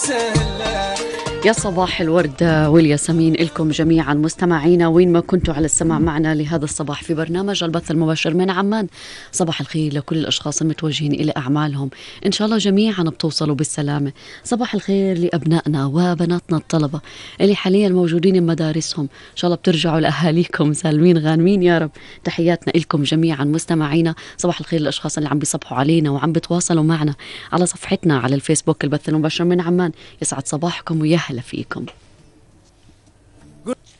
يا صباح الورد والياسمين لكم جميعا مستمعينا وين ما كنتوا على السماع معنا لهذا الصباح في برنامج البث المباشر من عمان. صباح الخير لكل الأشخاص المتوجهين إلى أعمالهم، إن شاء الله جميعا بتوصلوا بالسلامة. صباح الخير لأبنائنا وبناتنا الطلبة اللي حاليا موجودين بمدارسهم، إن شاء الله بترجعوا لأهاليكم سالمين غانمين يا رب. تحياتنا لكم جميعا مستمعينا. صباح الخير للأشخاص اللي عم بيصبحوا علينا وعم بتواصلوا معنا على صفحتنا على الفيسبوك البث المباشر من عمان. يسعد صباحكم ويا هلا فيكم.